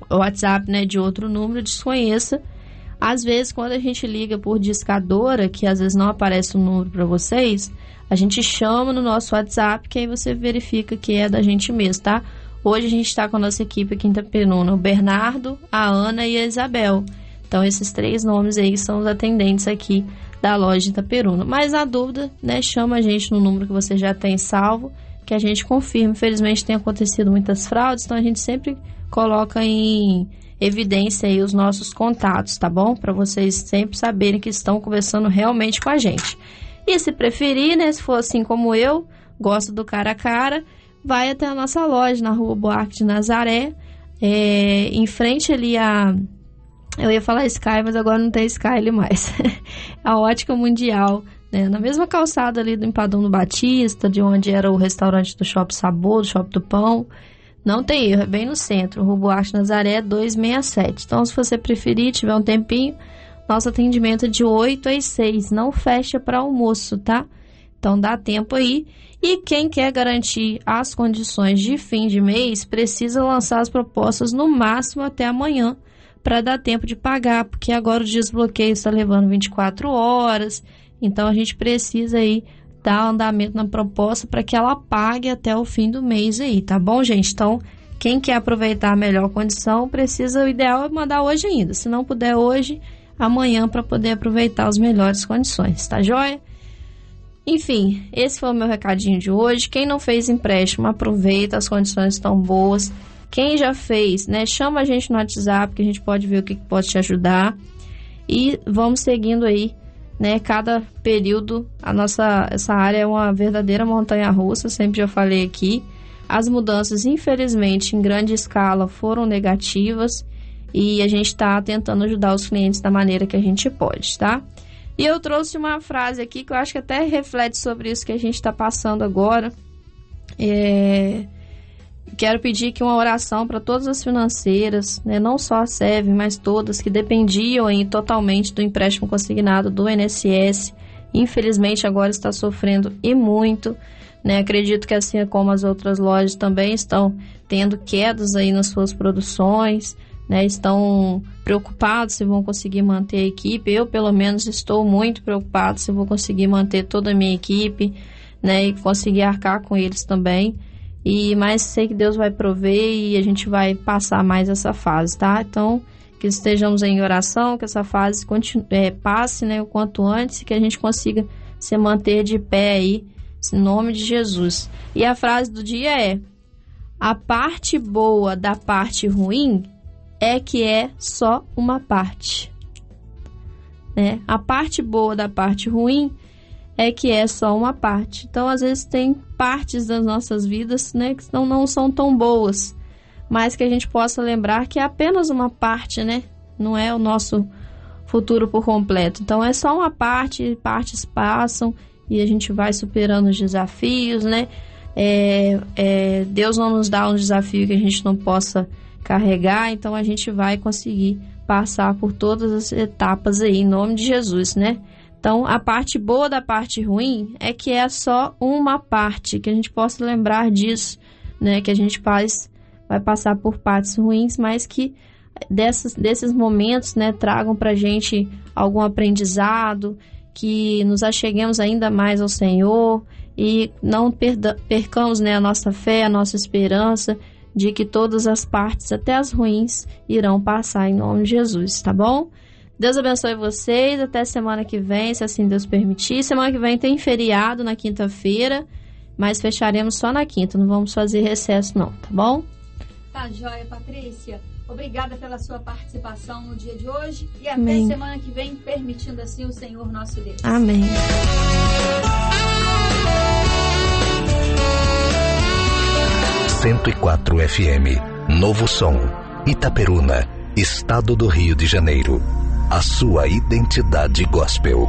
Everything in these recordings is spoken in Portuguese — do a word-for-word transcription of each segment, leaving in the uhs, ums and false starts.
WhatsApp, né, de outro número, desconheça. Às vezes, quando a gente liga por discadora, que às vezes não aparece o número para vocês, a gente chama no nosso WhatsApp, que aí você verifica que é da gente mesmo, tá? Hoje a gente está com a nossa equipe aqui em Itaperuna, o Bernardo, a Ana e a Isabel. Então, esses três nomes aí são os atendentes aqui da loja de Itaperuna. Mas, na dúvida, né, chama a gente no número que você já tem salvo, que a gente confirma. Infelizmente, tem acontecido muitas fraudes, então a gente sempre coloca em evidência aí os nossos contatos, tá bom? Para vocês sempre saberem que estão conversando realmente com a gente. E se preferir, né, se for assim como eu, gosto do cara a cara, vai até a nossa loja na Rua Buarque de Nazaré, é, em frente ali a... Eu ia falar Sky, mas agora não tem Sky ali mais. A Ótica Mundial, né? Na mesma calçada ali do Empadão do Batista, de onde era o restaurante do Shopping Sabor, do Shopping do Pão. Não tem erro, é bem no centro, Rua Buarque de Nazaré duzentos e sessenta e sete. Então, se você preferir, tiver um tempinho, nosso atendimento é de oito às seis, não fecha para almoço, tá? Então, dá tempo aí. E quem quer garantir as condições de fim de mês, precisa lançar as propostas no máximo até amanhã, para dar tempo de pagar, porque agora o desbloqueio está levando vinte e quatro horas, então a gente precisa aí dar andamento na proposta para que ela pague até o fim do mês aí, tá bom, gente? Então, quem quer aproveitar a melhor condição, precisa, o ideal é mandar hoje ainda, se não puder hoje, amanhã, para poder aproveitar as melhores condições, tá joia? Enfim, esse foi o meu recadinho de hoje. Quem não fez empréstimo, aproveita, as condições estão boas. Quem já fez, né, chama a gente no WhatsApp, que a gente pode ver o que pode te ajudar. E vamos seguindo aí, né, cada período. A nossa, essa área é uma verdadeira montanha-russa, sempre já falei aqui. As mudanças, infelizmente, em grande escala, foram negativas. E a gente está tentando ajudar os clientes da maneira que a gente pode, tá? E eu trouxe uma frase aqui que eu acho que até reflete sobre isso que a gente está passando agora. É... Quero pedir aqui uma oração para todas as financeiras, né, não só a S E V, mas todas que dependiam aí totalmente do empréstimo consignado do I N S S. Infelizmente agora está sofrendo e muito, né? Acredito que assim como as outras lojas também estão tendo quedas aí nas suas produções, né? Estão preocupados se vão conseguir manter a equipe. Eu pelo menos estou muito preocupado se vou conseguir manter toda a minha equipe, né, e conseguir arcar com eles também. E, mas sei que Deus vai prover e a gente vai passar mais essa fase, tá? Então, que estejamos em oração, que essa fase continue, é, passe, né, o quanto antes, e que a gente consiga se manter de pé aí, em nome de Jesus. E a frase do dia é: a parte boa da parte ruim é que é só uma parte. Né? A parte boa da parte ruim é que é só uma parte. Então, às vezes, tem partes das nossas vidas, né, que não, não são tão boas, mas que a gente possa lembrar que é apenas uma parte, né? Não é o nosso futuro por completo. Então, é só uma parte, partes passam e a gente vai superando os desafios, né? É, é, Deus não nos dá um desafio que a gente não possa carregar, então a gente vai conseguir passar por todas as etapas aí, em nome de Jesus, né? Então, a parte boa da parte ruim é que é só uma parte, que a gente possa lembrar disso, né? Que a gente faz, vai passar por partes ruins, mas que dessas, desses momentos, né, tragam pra gente algum aprendizado, que nos acheguemos ainda mais ao Senhor e não perda, percamos, né, a nossa fé, a nossa esperança de que todas as partes, até as ruins, irão passar em nome de Jesus, tá bom? Deus abençoe vocês, até semana que vem, se assim Deus permitir. Semana que vem tem feriado na quinta-feira, mas fecharemos só na quinta, não vamos fazer recesso não, tá bom? Tá joia, Patrícia. Obrigada pela sua participação no dia de hoje e até Amém. Semana que vem, permitindo assim o Senhor nosso Deus. Amém. cento e quatro F M, Novo Som, Itaperuna, Estado do Rio de Janeiro. A sua identidade gospel.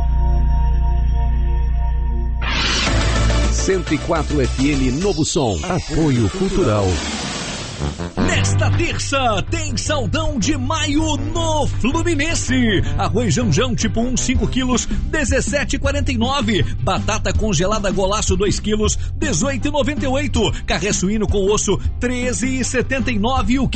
cento e quatro F M Novo Som. Apoio Cultural. Nesta terça tem saldão de maio no Fluminense. Arroz Janjão tipo um, cinco quilos, dezessete e quarenta e nove. Batata congelada Golaço dois quilos, dezoito e noventa e oito. Carré suíno com osso, treze e setenta e nove o